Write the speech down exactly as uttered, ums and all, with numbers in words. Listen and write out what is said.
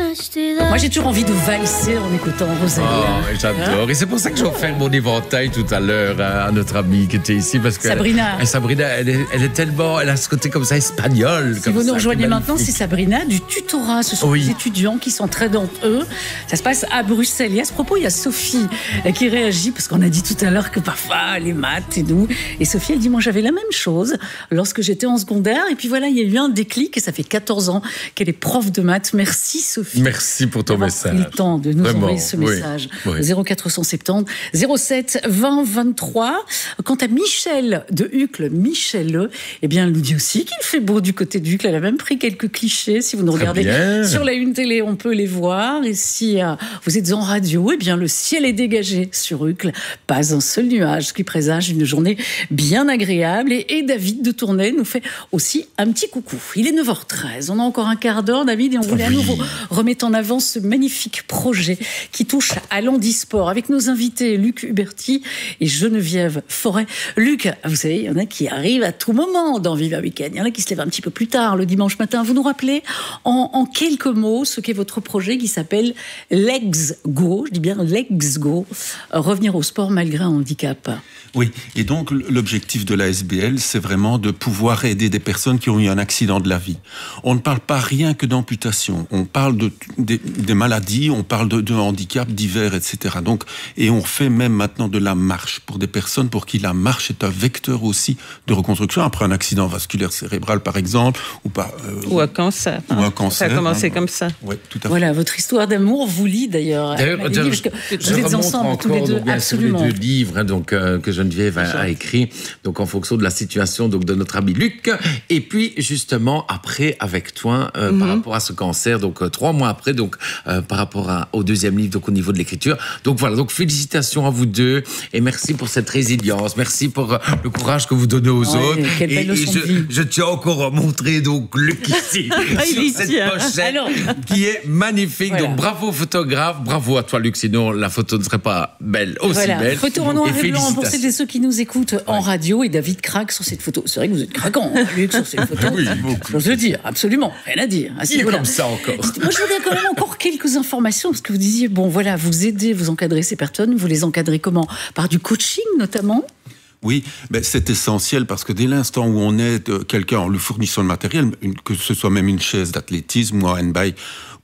Moi, j'ai toujours envie de valser en écoutant Rosalie. Oh, j'adore. Hein? Et c'est pour ça que j'ai offert mon éventail tout à l'heure à notre amie qui était ici. Parce que Sabrina. Elle, Sabrina, elle est, elle est tellement... Elle a ce côté comme ça espagnol. Si comme vous ça, nous rejoignez magnifique. maintenant, c'est Sabrina du tutorat. Ce sont Oui. des étudiants qui sont très d'entre eux. Ça se passe à Bruxelles. Et à ce propos, il y a Sophie qui réagit parce qu'on a dit tout à l'heure que parfois les maths et nous. Et Sophie, elle dit, moi j'avais la même chose lorsque j'étais en secondaire. Et puis voilà, il y a eu un déclic et ça fait quatorze ans qu'elle est prof de maths. Merci Sophie. Merci pour ton message. Pris le temps de nous Vraiment, envoyer ce oui, message. oui. zéro quatre cent soixante-dix, zéro sept, vingt, vingt-trois. Quant à Michel de Uccle, Michel, eh bien, elle nous dit aussi qu'il fait beau du côté d'Uccle. Elle a même pris quelques clichés. Si vous nous Très regardez bien. sur la une télé, on peut les voir. Et si euh, vous êtes en radio, eh bien, le ciel est dégagé sur Uccle. Pas un seul nuage, ce qui présage une journée bien agréable. Et, et David de Tournai nous fait aussi un petit coucou. Il est neuf heures treize. On a encore un quart d'heure, David, et on voulait Oui. à nouveau remettre en avant ce magnifique projet qui touche à l'handisport avec nos invités Luc Huberti et Geneviève Forêt. Luc, vous savez, il y en a qui arrivent à tout moment dans Viva Week-end. Il y en a qui se lèvent un petit peu plus tard le dimanche matin. Vous nous rappelez en, en quelques mots ce qu'est votre projet qui s'appelle Legs Go. Je dis bien Legs Go. Revenir au sport malgré un handicap. Oui, et donc l'objectif de la S B L, c'est vraiment de pouvoir aider des personnes qui ont eu un accident de la vie. On ne parle pas rien que d'amputation, on parle de, de, des maladies, on parle de, de handicaps divers, et cetera. Donc, et on fait même maintenant de la marche pour des personnes pour qui la marche est un vecteur aussi de reconstruction, après un accident vasculaire cérébral par exemple, ou, pas, euh, ou un cancer. Ou un cancer. Ça a commencé hein, comme ça. Oui, tout à fait. Voilà, votre histoire d'amour vous lie d'ailleurs. D'ailleurs, Elle m'a dit, parce que je vous êtes remonte ensemble tous les encore, deux, donc, bien sûr, les absolument. deux livres hein, donc, euh, que Geneviève a, a écrit donc, en fonction de la situation donc, de notre ami Luc. Et puis, justement, après, avec toi, euh, mm-hmm. par rapport à ce cancer, donc euh, trois mois après, donc, euh, par rapport à, au deuxième livre, donc au niveau de l'écriture. Donc voilà, donc félicitations à vous deux et merci pour cette résilience. Merci pour euh, le courage que vous donnez aux Ouais, autres. quelle belle Et, et leçon de je, vie. je tiens encore à montrer donc Luc ici, sur Il cette tient. pochette Alors. qui est magnifique. Voilà. Donc bravo photographe, bravo à toi Luc, sinon la photo ne serait pas belle, aussi Voilà, belle. photo en noir et, blanc pour félicitations. celles et ceux qui nous écoutent en radio. Et David craque sur cette photo. C'est vrai que vous êtes craquant, hein, Luc, sur cette photo. Oui, beaucoup. J'ose le dire, absolument, rien à dire. À ce Il est niveau-là. comme ça encore. Moi, je voulais quand même encore quelques informations, parce que vous disiez, bon, voilà, vous aidez, vous encadrez ces personnes, vous les encadrez comment? Par du coaching, notamment? Oui, ben c'est essentiel parce que dès l'instant où on aide quelqu'un en lui fournissant le matériel, une, que ce soit même une chaise d'athlétisme ou un handbike,